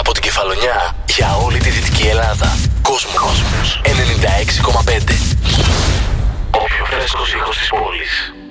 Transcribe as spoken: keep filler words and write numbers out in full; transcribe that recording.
Από την Κεφαλονιά για όλη τη Δυτική Ελλάδα. Κόσμος ενενήντα έξι κόμμα πέντε. Ο πιο φρέσκος ήχος της πόλης.